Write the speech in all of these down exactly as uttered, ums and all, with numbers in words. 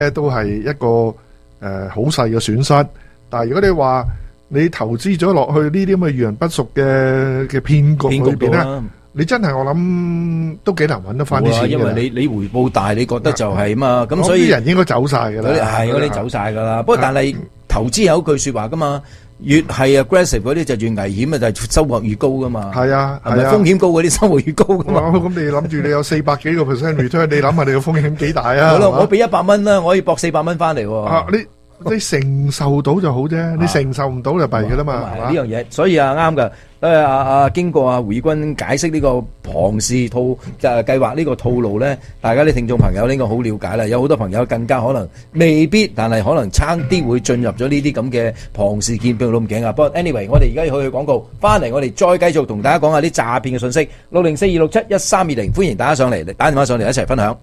都係一個誒好細嘅損失。但係如果你話你投資咗落去呢啲咁嘅遇人不淑嘅嘅騙局裏邊咧，你真係我諗都幾難揾得翻啲錢嘅。因為你你回報大，你覺得就係嘛，咁所以啲人應該走晒㗎啦。係嗰啲走晒㗎啦。不過但係投資有一句説話㗎嘛。越係 aggressive 嗰啲就越危險啊，就係收穫越高噶嘛。係啊，係咪風險高嗰啲收穫越高噶嘛？咁你諗住你有四百幾個 percent return，你諗下你個風險幾大啊？好啦，我俾一百蚊啦，我可以博四百蚊翻嚟。啊，你你承受到就好啫，你承受唔到就弊噶啦嘛。呢樣嘢，所以啊啱噶。誒啊啊，經過啊胡以軍解釋呢個龐氏套就係計劃呢個套路咧，大家啲聽眾朋友應該好了解啦。有好多朋友更加可能未必，但係可能差啲會進入咗呢啲咁嘅龐氏騙局都唔驚啊。不過 anyway， 我哋而家要去去廣告，翻嚟我哋再繼續同大家講下啲詐騙嘅信息。六零四二六七一三二零，歡迎大家上嚟，打電話上嚟一齊分享。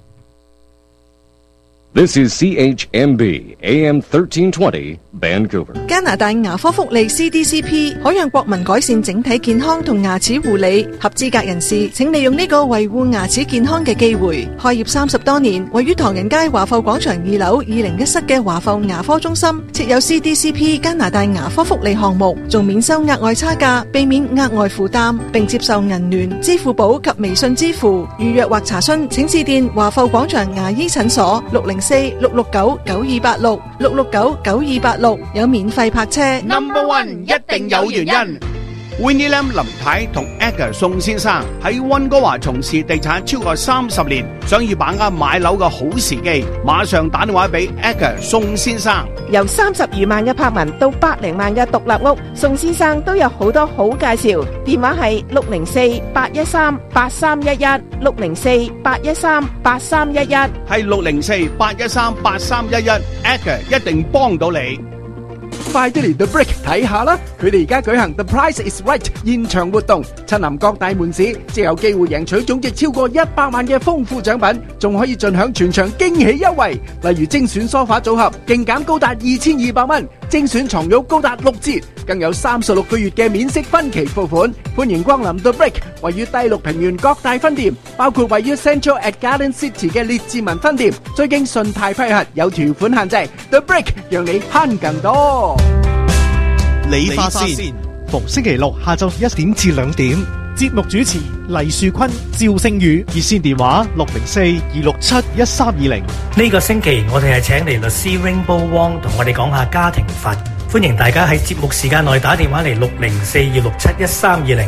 This is C H M B A M thirteen twenty Vancouver。 加拿大牙科福利 C D C P 可讓國民改善整體健康同牙齒護理。合資格人士請利用呢個維護牙齒健康嘅機會。開業三十多年，位於唐人街華埠廣場二樓二零一室嘅華埠牙科中心設有 C D C P 加拿大牙科福利項目，仲免收額外差價，避免額外負擔，並接受銀聯、支付寶及微信支付。預約或查詢請致電華埠廣場牙醫診所六零四六六九九二八六六六九九二八六，有免費泊車。 Number One 一定有原因。Winnie Lam 林太同 Edgar 宋先生喺溫哥華從事地產超過三十年，想要把握買樓嘅好時機，馬上打電話俾 Edgar 宋先生。 由三十餘萬嘅柏文到百零萬嘅獨立屋，宋先生都有好多好介紹。電話係六零四八一三八三一一，六零四八一三八三一一， 係六零四八一三八三一一 ，Edgar 一定幫到你。 快啲嚟 The Brick 睇下啦！佢哋而家舉行 The Price is Right 現場活動，親臨各大門市，即有機會贏取總值超過一百萬嘅豐富獎品，仲可以盡享全場驚喜優惠，例如精選梳化組合勁減高達二千二百蚊，精選床褥高達六折，更有三十六個月嘅免息分期付款。歡迎光臨 The Brick， 位於低綠平原各大分店，包括位於 Central at Garden City 嘅列治文分店，最經信貸批核，有條款限制。The Brick 讓你慳更多。 理髮線，逢星期六下晝一點至兩點，節目主持黎樹坤、趙星宇，熱線電話六零四二六七一三二零。 呢個星期我哋係請嚟律師 Rainbow Wong 同我哋講下家庭法，歡迎大家喺節目時間內打電話嚟六零四二六七一三二零。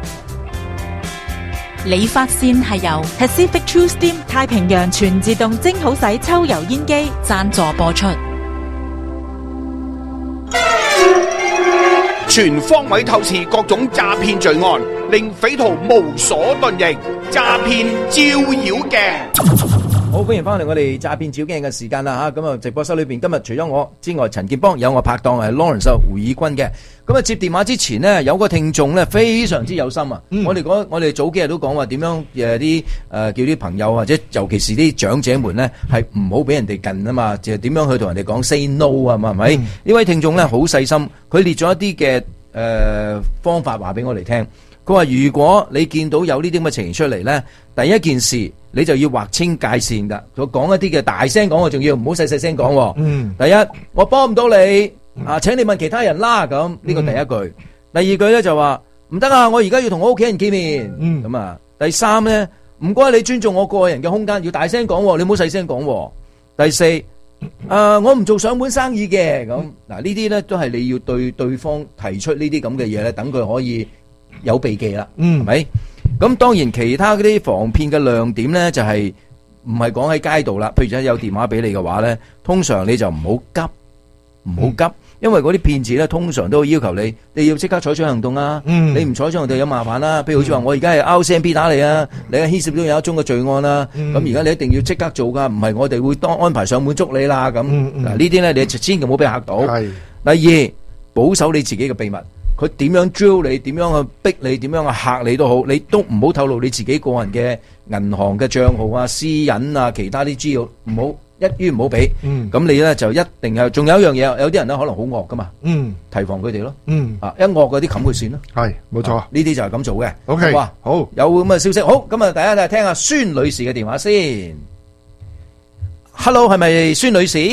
理髮線係由 Pacific True Steam 太平洋全自動蒸好洗抽油煙機贊助播出。 全方位透視各種詐騙罪案，令匪徒無所遁形。詐騙照妖鏡。 好，歡迎翻嚟我哋詐騙照鏡嘅時間啦吓，咁啊直播室裏邊今日除咗我之外，陳建邦有我拍檔係 Lawrence 胡以軍嘅。咁啊接電話之前呢，有個聽眾咧非常之有心啊！嗯、我哋講我哋早幾日都講話點樣誒啲誒叫啲朋友或者尤其是啲長者們咧係唔好俾人哋近啊嘛，就係點樣去同人哋講 say no 啊嘛，係咪？呢、嗯、位聽眾咧好細心，佢列咗一啲嘅誒方法話俾我哋聽。佢話如果你見到有呢啲咁嘅情形出嚟咧，第一件事你就要劃清界線噶。佢講一啲嘅大聲講，我仲要唔好細細聲講。嗯，第一我幫唔到你啊，請你問其他人啦。咁呢個第一句。嗯、第二句咧就話唔得啊，我而家要同我屋企人見面。嗯，咁啊，第三咧唔該你尊重我個人嘅空間，要大聲講，你唔好細聲講。第四，誒、呃、我唔做上門生意嘅。咁嗱呢啲咧都係你要對對方提出呢啲咁嘅嘢咧，等佢可以有避忌啦。嗯，係咪？咁當然其他嗰啲防騙嘅亮點咧，就係唔係講喺街度啦。譬如有電話俾你嘅話咧，通常你就唔好急，唔好急，嗯、因為嗰啲騙子咧通常都會要求你，你要即刻採取行動啊。嗯、你唔採取行動有麻煩啦。譬如好似話我而家係 R C M P 打你啊，你係牽涉到有一宗嘅罪案啦。咁而家你一定要即刻做噶，唔係我哋會當安排上門捉你啦。咁嗱、嗯嗯、呢啲咧你千祈唔好俾嚇到。係第二，保守你自己嘅秘密。佢點樣 drill 你，點樣去逼你，點樣去嚇你都好，你都唔好透露你自己個人嘅銀行嘅帳號啊、私隱啊、其他啲資料，唔好一於唔好俾。嗯，咁你咧就一定係，仲有一樣嘢，有啲人咧可能好惡噶嘛。嗯，提防佢哋咯。嗯，啊一惡嗰啲冚佢算咯。係，冇錯。呢啲就係咁做嘅。OK，哇，好有咁嘅消息。好，咁啊，大家睇下聽下孫女士嘅電話先。 Hello， 係咪孫女士？